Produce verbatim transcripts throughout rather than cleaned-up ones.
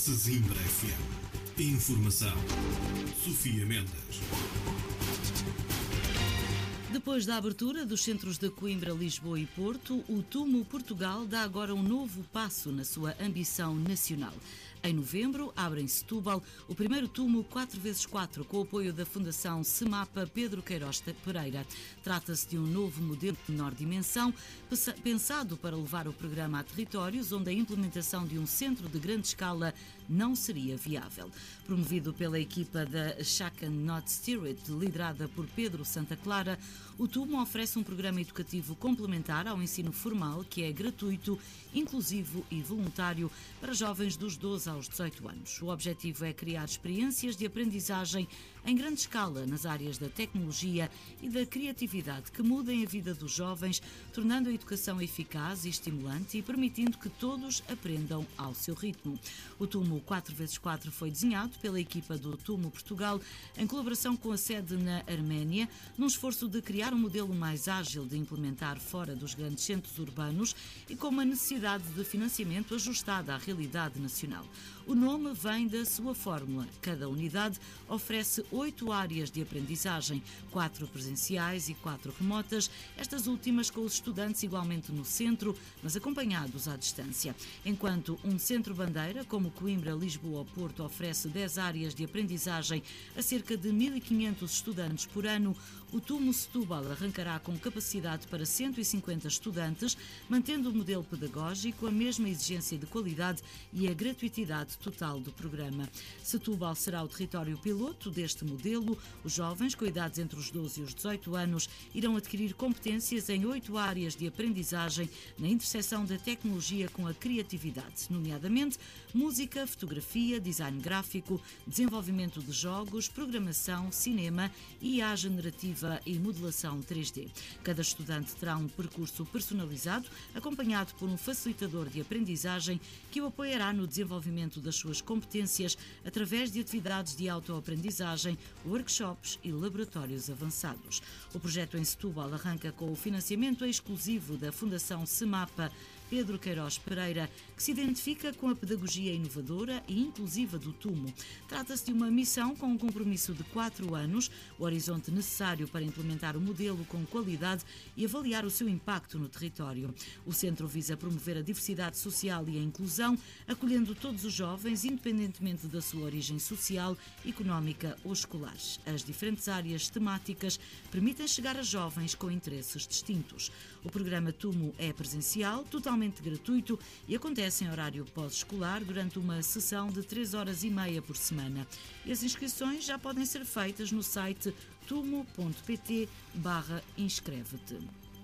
Sesimbra F M. Informação. Sofia Mendes. Depois da abertura dos centros de Coimbra, Lisboa e Porto, o Tumo Portugal dá agora um novo passo na sua ambição nacional. Em novembro, abre em Setúbal o primeiro Tumo quatro por quatro, com o apoio da Fundação Semapa Pedro Queiroz Pereira. Trata-se de um novo modelo de menor dimensão, pensado para levar o programa a territórios onde a implementação de um centro de grande escala não seria viável. Promovido pela equipa da Shaken Not Steered, liderada por Pedro Santa Clara, o Tumo oferece um programa educativo complementar ao ensino formal, que é gratuito, inclusivo e voluntário para jovens dos doze aos dezoito anos. O objetivo é criar experiências de aprendizagem em grande escala nas áreas da tecnologia e da criatividade que mudem a vida dos jovens, tornando a educação eficaz e estimulante e permitindo que todos aprendam ao seu ritmo. O Tumo quatro por quatro foi desenhado pela equipa do Tumo Portugal em colaboração com a sede na Arménia, num esforço de criar um modelo mais ágil de implementar fora dos grandes centros urbanos e com uma necessidade de financiamento ajustada à realidade nacional. O nome vem da sua fórmula. Cada unidade oferece oito áreas de aprendizagem, quatro presenciais e quatro remotas, estas últimas com os estudantes igualmente no centro, mas acompanhados à distância. Enquanto um centro-bandeira, como Coimbra, Lisboa ou Porto, oferece dez áreas de aprendizagem a cerca de mil e quinhentos estudantes por ano, o Tumo Setúbal arrancará com capacidade para cento e cinquenta estudantes, mantendo o modelo pedagógico, a mesma exigência de qualidade e a gratuitidade total do programa. Setúbal será o território piloto deste modelo. Os jovens, com idades entre os doze e os dezoito anos, irão adquirir competências em oito áreas de aprendizagem na interseção da tecnologia com a criatividade, nomeadamente música, fotografia, design gráfico, desenvolvimento de jogos, programação, cinema, I A generativa e modelação três D. Cada estudante terá um percurso personalizado, acompanhado por um facilitador de aprendizagem que o apoiará no desenvolvimento das suas competências através de atividades de autoaprendizagem, workshops e laboratórios avançados. O projeto em Setúbal arranca com o financiamento exclusivo da Fundação Semapa Pedro Queiroz Pereira, que se identifica com a pedagogia inovadora e inclusiva do Tumo. Trata-se de uma missão com um compromisso de quatro anos, o horizonte necessário para implementar o modelo com qualidade e avaliar o seu impacto no território. O centro visa promover a diversidade social e a inclusão, acolhendo todos os jovens, independentemente da sua origem social, económica ou escolar. As diferentes áreas temáticas permitem chegar a jovens com interesses distintos. O programa Tumo é presencial, totalmente gratuito e acontece em horário pós-escolar durante uma sessão de três horas e meia por semana. E as inscrições já podem ser feitas no site tumo ponto pt barra inscreve-te.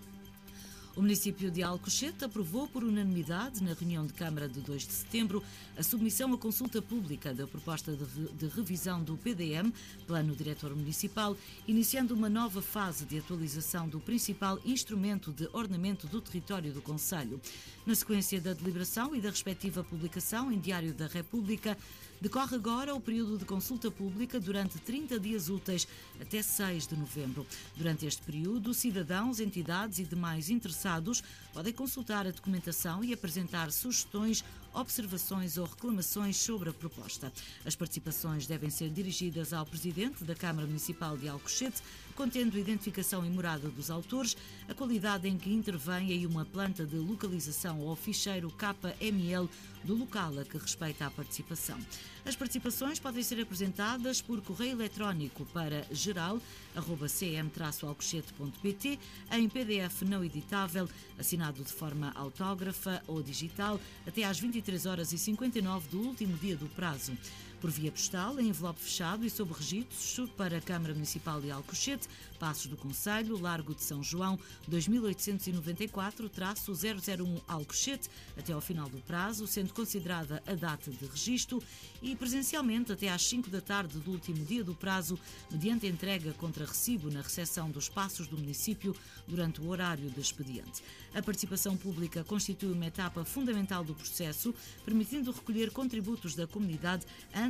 O município de Alcochete aprovou por unanimidade, na reunião de Câmara de dois de setembro, a submissão à consulta pública da proposta de, re, de revisão do P D M, Plano Diretor Municipal, iniciando uma nova fase de atualização do principal instrumento de ordenamento do território do concelho. Na sequência da deliberação e da respectiva publicação em Diário da República, decorre agora o período de consulta pública durante trinta dias úteis, até seis de novembro. Durante este período, cidadãos, entidades e demais interessados podem consultar a documentação e apresentar sugestões, observações ou reclamações sobre a proposta. As participações devem ser dirigidas ao Presidente da Câmara Municipal de Alcochete, contendo a identificação e morada dos autores, a qualidade em que intervém e uma planta de localização ou ficheiro K M L do local a que respeita a participação. As participações podem ser apresentadas por correio eletrónico para geral arroba c m traço alcochete ponto p t, em P D F não editável, assinado de forma autógrafa ou digital, até às vinte e três horas e cinquenta e nove do último dia do prazo. Por via postal, em envelope fechado e sob registros para a Câmara Municipal de Alcochete, Passos do Concelho, Largo de São João, dois mil oitocentos e noventa e quatro zero zero um Alcochete, até ao final do prazo, sendo considerada a data de registro, e presencialmente até às cinco da tarde do último dia do prazo, mediante entrega contra recibo na recepção dos Passos do município durante o horário de expediente. A participação pública constitui uma etapa fundamental do processo, permitindo recolher contributos da comunidade antes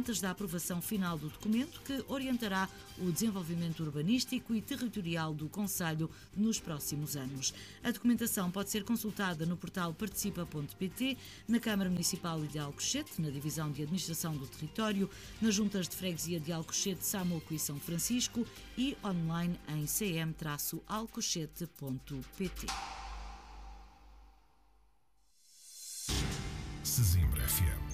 antes da aprovação final do documento, que orientará o desenvolvimento urbanístico e territorial do concelho nos próximos anos. A documentação pode ser consultada no portal participa ponto pt, na Câmara Municipal de Alcochete, na Divisão de Administração do Território, nas Juntas de Freguesia de Alcochete, Samoco e São Francisco e online em c m traço alcochete ponto pt. Sesimbra F M.